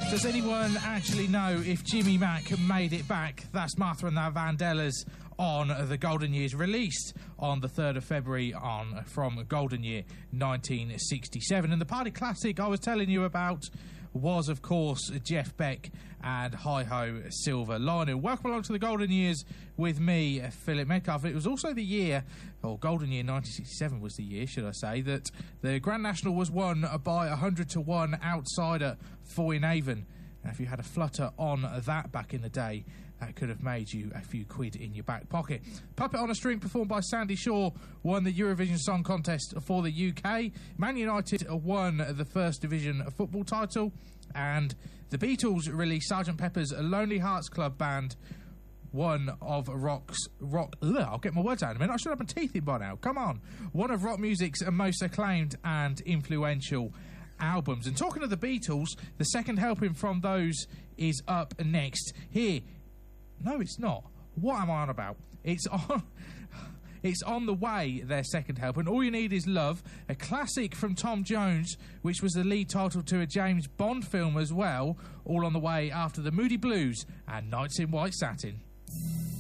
Does anyone actually know if Jimmy Mack made it back? That's Martha and the Vandellas on the Golden Years, released on the 3rd of February from Golden Year 1967. And the party classic I was telling you about was, of course, Jeff Beck and Hi-Ho Silver Lining. Welcome along to the Golden Years with me, Philip Metcalfe. It was also the year, or Golden Year 1967 was the year, should I say, that the Grand National was won by 100-1 outsider Foynaven. And if you had a flutter on that back in the day, that could have made you a few quid in your back pocket. Puppet on a String, performed by Sandy Shaw, won the Eurovision Song Contest for the UK. Man United won the First Division football title. And the Beatles released Sgt. Pepper's Lonely Hearts Club Band, one of I'll get my words out in a minute. I should have my teeth in by now. Come on. One of rock music's most acclaimed and influential albums. And talking of the Beatles, the second helping from those is up next. Here. No, it's not. What am I on about? It's on the way, their second helping. All You Need Is Love, a classic from Tom Jones, which was the lead title to a James Bond film as well. All on the way after the Moody Blues and Nights in White Satin.